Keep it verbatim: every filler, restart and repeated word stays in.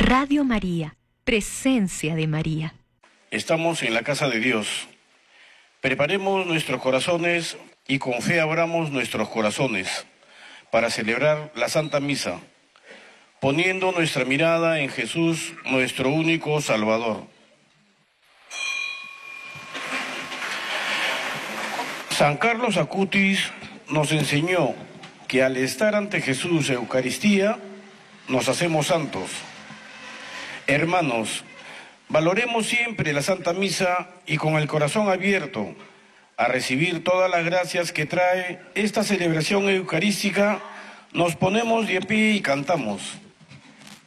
Radio María, presencia de María. Estamos en la casa de Dios. Preparemos nuestros corazones y con fe abramos nuestros corazones para celebrar la Santa Misa, poniendo nuestra mirada en Jesús, nuestro único Salvador. San Carlos Acutis nos enseñó que al estar ante Jesús Eucaristía, nos hacemos santos. Hermanos, valoremos siempre la Santa Misa y con el corazón abierto a recibir todas las gracias que trae esta celebración eucarística, nos ponemos de pie y cantamos.